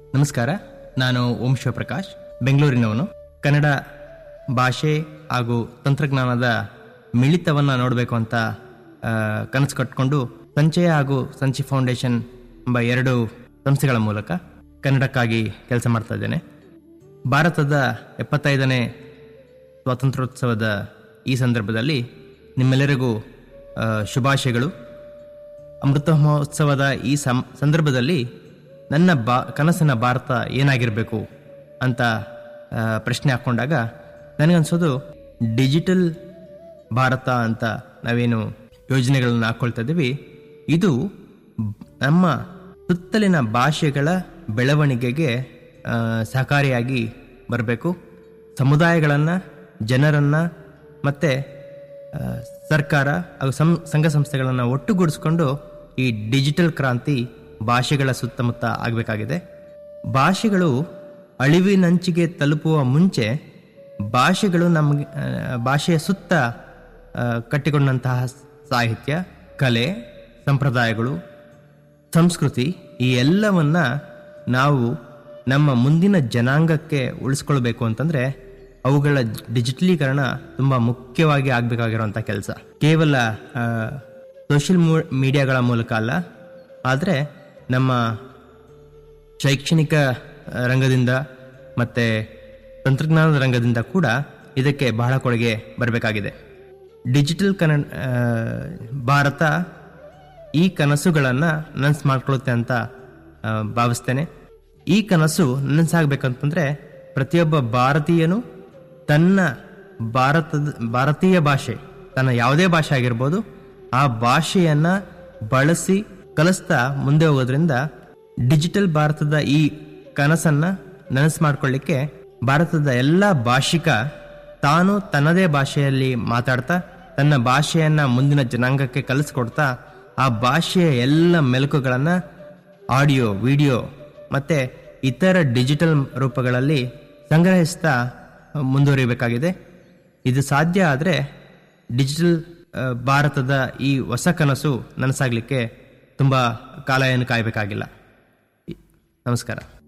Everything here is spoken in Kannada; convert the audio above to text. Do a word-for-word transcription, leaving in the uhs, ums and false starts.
ನಮಸ್ಕಾರ, ನಾನು ಓಂ ಶಿವಪ್ರಕಾಶ್, ಬೆಂಗಳೂರಿನವನು. ಕನ್ನಡ ಭಾಷೆ ಹಾಗೂ ತಂತ್ರಜ್ಞಾನದ ಮಿಳಿತವನ್ನು ನೋಡಬೇಕು ಅಂತ ಆ, ಕನಸು ಕಟ್ಟಿಕೊಂಡು ಸಂಚಯ ಹಾಗೂ ಸಂಚಿ ಫೌಂಡೇಶನ್ ಎಂಬ ಎರಡು ಸಂಸ್ಥೆಗಳ ಮೂಲಕ ಕನ್ನಡಕ್ಕಾಗಿ ಕೆಲಸ ಮಾಡ್ತಾ ಇದ್ದೇನೆ. ಭಾರತದ ಎಪ್ಪತ್ತೈದನೇ ಸ್ವಾತಂತ್ರ್ಯೋತ್ಸವದ ಈ ಸಂದರ್ಭದಲ್ಲಿ ನಿಮ್ಮೆಲ್ಲರಿಗೂ ಆ, ಶುಭಾಶಯಗಳು. ಅಮೃತ ಮಹೋತ್ಸವದ ಈ ಸಂ ಸಂದರ್ಭದಲ್ಲಿ ನನ್ನ ಬಾ ಕನಸಿನ ಭಾರತ ಏನಾಗಿರಬೇಕು ಅಂತ ಆ, ಪ್ರಶ್ನೆ ಹಾಕ್ಕೊಂಡಾಗ ನನಗನ್ಸೋದು ಡಿಜಿಟಲ್ ಭಾರತ ಅಂತ ನಾವೇನು ಯೋಜನೆಗಳನ್ನು ಹಾಕ್ಕೊಳ್ತಾ ಇದ್ದೀವಿ, ಇದು ನಮ್ಮ ಸುತ್ತಲಿನ ಭಾಷೆಗಳ ಬೆಳವಣಿಗೆಗೆ ಆ, ಸಹಕಾರಿಯಾಗಿ ಬರಬೇಕು. ಸಮುದಾಯಗಳನ್ನು, ಜನರನ್ನು ಮತ್ತು ಸರ್ಕಾರ ಹಾಗೂ ಸಂ ಸಂಘ ಸಂಸ್ಥೆಗಳನ್ನು ಒಟ್ಟುಗೂಡಿಸ್ಕೊಂಡು ಈ ಡಿಜಿಟಲ್ ಕ್ರಾಂತಿ ಭಾಷೆಗಳ ಸುತ್ತಮುತ್ತ ಆಗಬೇಕಾಗಿದೆ. ಭಾಷೆಗಳು ಅಳಿವಿನಂಚಿಗೆ ತಲುಪುವ ಮುಂಚೆ ಭಾಷೆಗಳು ನಮಗೆ ಭಾಷೆಯ ಸುತ್ತ ಕಟ್ಟಿಕೊಂಡಂತಹ ಸಾಹಿತ್ಯ, ಕಲೆ, ಸಂಪ್ರದಾಯಗಳು, ಸಂಸ್ಕೃತಿ ಈ ಎಲ್ಲವನ್ನ ನಾವು ನಮ್ಮ ಮುಂದಿನ ಜನಾಂಗಕ್ಕೆ ಉಳಿಸ್ಕೊಳ್ಬೇಕು ಅಂತಂದರೆ ಅವುಗಳ ಡಿಜಿಟಲೀಕರಣ ತುಂಬ ಮುಖ್ಯವಾಗಿ ಆಗಬೇಕಾಗಿರುವಂಥ ಕೆಲಸ. ಕೇವಲ ಸೋಷಿಯಲ್ ಮೀಡಿಯಾಗಳ ಮೂಲಕ ಅಲ್ಲ, ಆದರೆ ನಮ್ಮ ಶೈಕ್ಷಣಿಕ ರಂಗದಿಂದ ಮತ್ತು ತಂತ್ರಜ್ಞಾನದ ರಂಗದಿಂದ ಕೂಡ ಇದಕ್ಕೆ ಬಹಳ ಕೊಡುಗೆ ಬರಬೇಕಾಗಿದೆ. ಡಿಜಿಟಲ್ ಕನ್ನಡ ಭಾರತ ಈ ಕನಸುಗಳನ್ನು ನನಸು ಮಾಡ್ಕೊಳ್ಳುತ್ತೆ ಅಂತ ಭಾವಿಸ್ತೇನೆ. ಈ ಕನಸು ನನಸಾಗಬೇಕಂತಂದರೆ ಪ್ರತಿಯೊಬ್ಬ ಭಾರತೀಯನು ತನ್ನ ಭಾರತದ ಭಾರತೀಯ ಭಾಷೆ, ತನ್ನ ಯಾವುದೇ ಭಾಷೆ ಆಗಿರ್ಬೋದು, ಆ ಭಾಷೆಯನ್ನು ಬಳಸಿ ಕಲಿಸ್ತಾ ಮುಂದೆ ಹೋಗೋದ್ರಿಂದ ಡಿಜಿಟಲ್ ಭಾರತದ ಈ ಕನಸನ್ನು ನನಸು ಮಾಡಿಕೊಳ್ಳಿಕ್ಕೆ ಭಾರತದ ಎಲ್ಲ ಭಾಷಿಕ ತಾನು ತನ್ನದೇ ಭಾಷೆಯಲ್ಲಿ ಮಾತಾಡ್ತಾ ತನ್ನ ಭಾಷೆಯನ್ನು ಮುಂದಿನ ಜನಾಂಗಕ್ಕೆ ಕಲಿಸ್ಕೊಡ್ತಾ ಆ ಭಾಷೆಯ ಎಲ್ಲ ಮೆಲುಕುಗಳನ್ನು ಆಡಿಯೋ, ವಿಡಿಯೋ ಮತ್ತು ಇತರ ಡಿಜಿಟಲ್ ರೂಪಗಳಲ್ಲಿ ಸಂಗ್ರಹಿಸ್ತಾ ಮುಂದುವರಿಯಬೇಕಾಗಿದೆ. ಇದು ಸಾಧ್ಯ ಆದರೆ ಡಿಜಿಟಲ್ ಭಾರತದ ಈ ಹೊಸ ಕನಸು ನನಸಾಗಲಿಕ್ಕೆ ತುಂಬ ಕಾಲ ಏನು ಕಾಯಬೇಕಾಗಿಲ್ಲ. ನಮಸ್ಕಾರ.